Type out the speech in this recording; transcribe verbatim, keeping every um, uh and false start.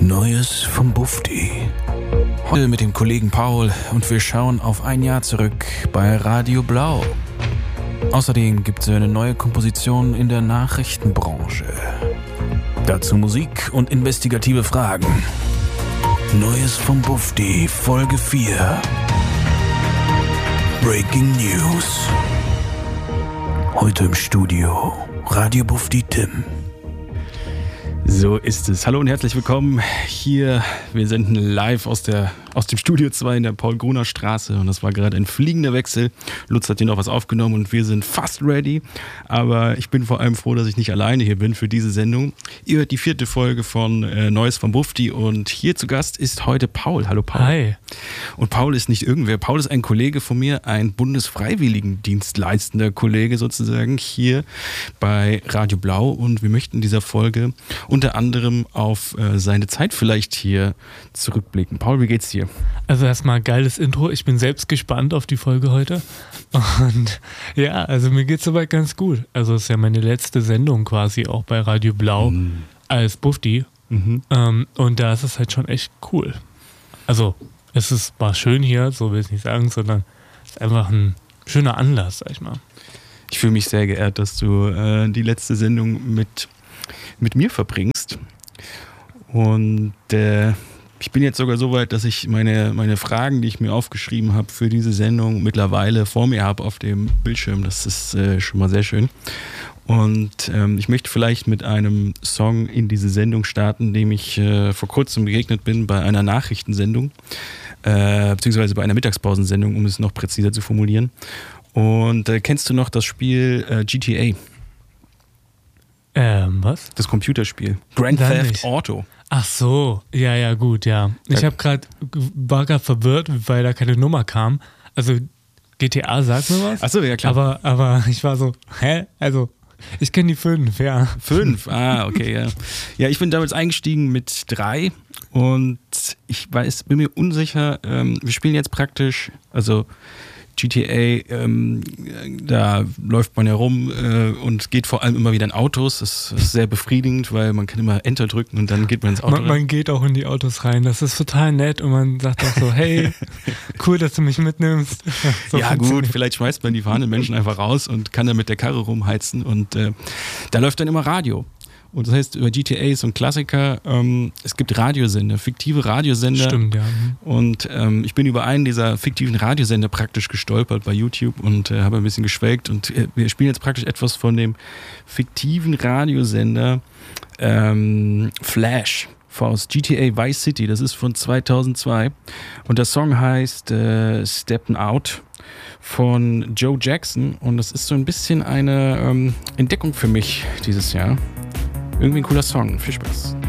Neues vom Bufdi. Heute mit dem Kollegen Paul und wir schauen auf ein Jahr zurück bei Radio Blau. Außerdem gibt es eine neue Komposition in der Nachrichtenbranche. Dazu Musik und investigative Fragen. Neues vom Bufdi, Folge vier. Breaking News. Heute im Studio Radio Bufdi Tim. So ist es. Hallo und herzlich willkommen hier. Wir senden live aus, der, aus dem Studio zwei in der Paul-Gruner-Straße und das war gerade ein fliegender Wechsel. Lutz hat hier noch was aufgenommen und wir sind fast ready. Aber ich bin vor allem froh, dass ich nicht alleine hier bin für diese Sendung. Ihr hört die vierte Folge von äh, Neues vom Bufdi und hier zu Gast ist heute Paul. Hallo Paul. Hi. Und Paul ist nicht irgendwer. Paul ist ein Kollege von mir, ein Bundesfreiwilligendienstleistender Kollege sozusagen hier bei Radio Blau und wir möchten in dieser Folge unter anderem auf äh, seine Zeit vielleicht hier zurückblicken. Paul, wie geht's dir? Also erstmal geiles Intro. Ich bin selbst gespannt auf die Folge heute. Und ja, also mir geht's soweit ganz gut. Also es ist ja meine letzte Sendung quasi auch bei Radio Blau mhm. als Bufdi. Mhm. Ähm, und da ist es halt schon echt cool. Also es ist, war schön hier, so will ich nicht sagen, sondern es ist einfach ein schöner Anlass, sag ich mal. Ich fühle mich sehr geehrt, dass du äh, die letzte Sendung mit mit mir verbringst. Und äh, ich bin jetzt sogar so weit, dass ich meine, meine Fragen, die ich mir aufgeschrieben habe für diese Sendung, mittlerweile vor mir habe auf dem Bildschirm. Das ist äh, schon mal sehr schön. Und ähm, ich möchte vielleicht mit einem Song in diese Sendung starten, dem ich äh, vor kurzem begegnet bin bei einer Nachrichtensendung, äh, beziehungsweise bei einer Mittagspausensendung, um es noch präziser zu formulieren. Und äh, kennst du noch das Spiel äh, G T A? Ähm, was? Das Computerspiel. Grand Dann Theft nicht. Auto. Ach so, ja, ja, gut, ja. Ich hab grad, war gerade verwirrt, weil da keine Nummer kam. Also G T A sagt mir was. Ach so, ja klar. Aber, aber ich war so, hä? Also, ich kenne die fünf, ja. Fünf? Ah, okay, ja. Ja, ich bin damals eingestiegen mit drei und ich weiß, bin mir unsicher, ähm, wir spielen jetzt praktisch, also G T A, ähm, da läuft man ja rum äh, und es geht vor allem immer wieder in Autos. Das ist sehr befriedigend, weil man kann immer Enter drücken und dann geht man ins Auto. Man, man geht auch in die Autos rein. Das ist total nett und man sagt auch so, hey, cool, dass du mich mitnimmst. So ja gut, vielleicht schmeißt man die fahrenden Menschen einfach raus und kann dann mit der Karre rumheizen und äh, da läuft dann immer Radio. Und das heißt, über G T A ist so ein Klassiker, ähm, es gibt Radiosender, fiktive Radiosender. Stimmt, ja. Und ähm, ich bin über einen dieser fiktiven Radiosender praktisch gestolpert bei YouTube und äh, habe ein bisschen geschwelgt. Und äh, wir spielen jetzt praktisch etwas von dem fiktiven Radiosender ähm, Flash aus G T A Vice City. Das ist von zweitausendzwei. Und der Song heißt äh, Steppin' Out von Joe Jackson. Und das ist so ein bisschen eine ähm, Entdeckung für mich dieses Jahr. Irgendwie ein cooler Song. Viel Spaß.